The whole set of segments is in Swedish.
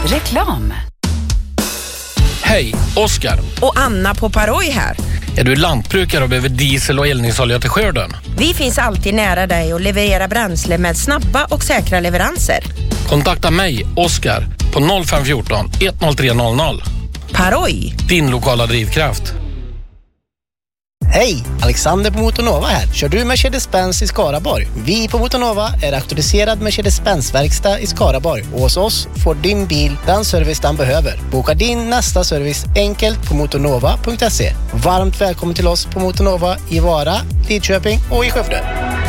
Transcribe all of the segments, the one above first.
Reklam. Hej, Oskar. Och Anna på Paroj här. Är du lantbrukare och behöver diesel och eldningsolja till skörden? Vi finns alltid nära dig och levererar bränsle med snabba och säkra leveranser. Kontakta mig, Oskar, på 0514 10300. Paroj. Din lokala drivkraft. Hej, Alexander på Motornova här. Kör du Mercedes-Benz i Skaraborg? Vi på Motornova är auktoriserad Mercedes-Benz-verkstad i Skaraborg. Och hos oss får din bil den service den behöver. Boka din nästa service enkelt på motornova.se. Varmt välkommen till oss på Motornova i Vara, Lidköping och i Skövde.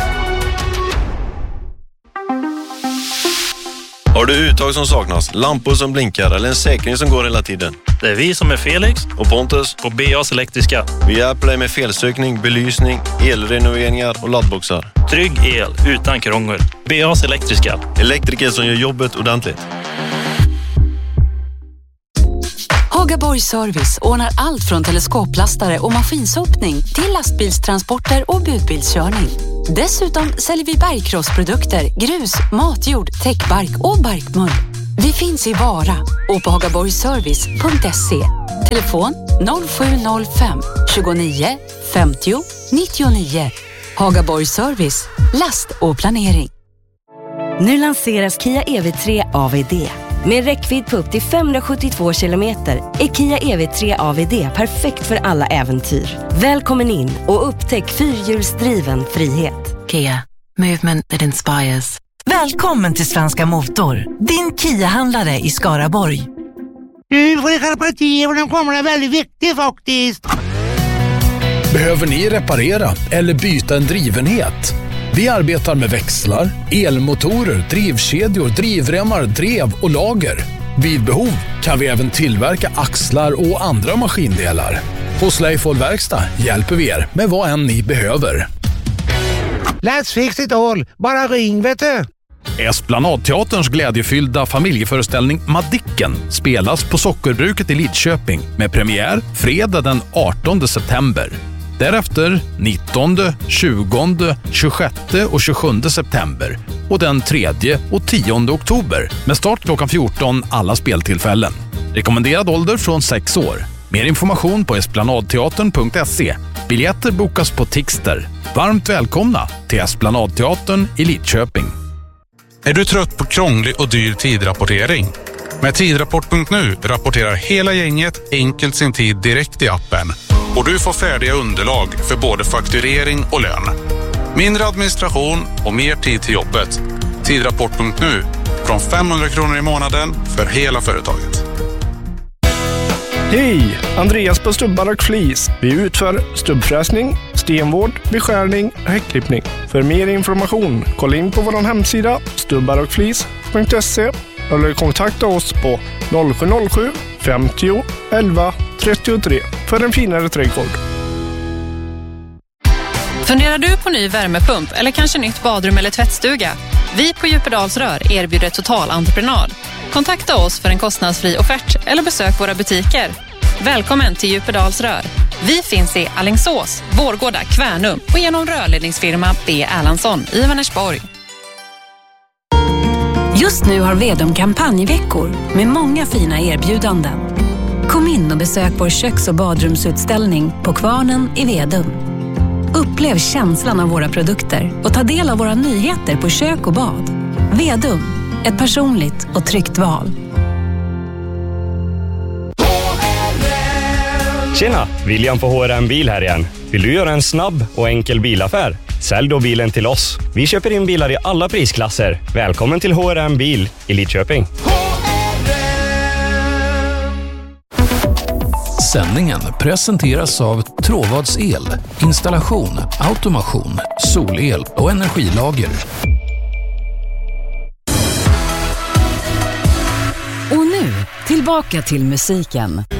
Har du uttag som saknas, lampor som blinkar eller en säkring som går hela tiden? Det är vi som är Felix och Pontus på BAs Elektriska. Vi hjälper dig med felsökning, belysning, elrenoveringar och laddboxar. Trygg el utan krångel. BAs Elektriska. Elektriker som gör jobbet ordentligt. Hagaborg Service ordnar allt från teleskoplastare och maskinsopning till lastbilstransporter och budbilskörning. Dessutom säljer vi bergkrossprodukter, grus, matjord, täckbark och barkmull. Vi finns i Vara och på hagaborgservice.se. Telefon 0705 29 50 99. Hagaborg Service, last och planering. Nu lanseras Kia EV3 AVD. Med räckvidd på upp till 572 kilometer är Kia EV3 AVD perfekt för alla äventyr. Välkommen in och upptäck fyrhjulsdriven frihet. Kia, movement that inspires. Välkommen till Svenska Motor, din Kia-handlare i Skaraborg. Nu får det partier och den kommer är väldigt viktig faktiskt. Behöver ni reparera eller byta en drivenhet? Vi arbetar med växlar, elmotorer, drivkedjor, drivremmar, drev och lager. Vid behov kan vi även tillverka axlar och andra maskindelar. Hos Leifol Verkstad hjälper vi er med vad än ni behöver. Let's fix it all. Bara ring, vet du. Esplanadteaterns glädjefyllda familjeföreställning Madicken spelas på Sockerbruket i Lidköping med premiär fredag den 18 september. Därefter 19, 20, 26 och 27 september och den 3 och 10 oktober med start klockan 14 alla speltillfällen. Rekommenderad ålder från 6 år. Mer information på esplanadteatern.se. Biljetter bokas på Tixter. Varmt välkomna till Esplanadteatern i Lidköping. Är du trött på krånglig och dyr tidrapportering? Med tidrapport.nu rapporterar hela gänget enkelt sin tid direkt i appen. Och du får färdiga underlag för både fakturering och lön. Mindre administration och mer tid till jobbet. Tidrapport.nu. Från 500 kronor i månaden för hela företaget. Hej! Andreas på Stubbar och Flis. Vi utför stubbfräsning, stenvård, beskärning och häckklippning. För mer information, kolla in på vår hemsida stubbarochflis.se eller kontakta oss på 0707 50 11 33 för en finare trädgård. Funderar du på ny värmepump eller kanske nytt badrum eller tvättstuga? Vi på Djupedalsrör erbjuder totalentreprenad. Kontakta oss för en kostnadsfri offert eller besök våra butiker. Välkommen till Djupedalsrör. Vi finns i Alingsås, Vårgårda, Kvärnum och genom rörledningsfirma B. Erlandsson i Vänersborg. Just nu har Vedum kampanjveckor med många fina erbjudanden. Kom in och besök vår köks- och badrumsutställning på Kvarnen i Vedum. Upplev känslan av våra produkter och ta del av våra nyheter på kök och bad. Vedum, ett personligt och tryggt val. Tjena, William på HRM Bil här igen. Vill du göra en snabb och enkel bilaffär? Sälj då bilen till oss. Vi köper in bilar i alla prisklasser. Välkommen till HRM Bil i Lidköping. Sändningen presenteras av Tråvads el, installation, automation, solel och energilager. Och nu, tillbaka till musiken.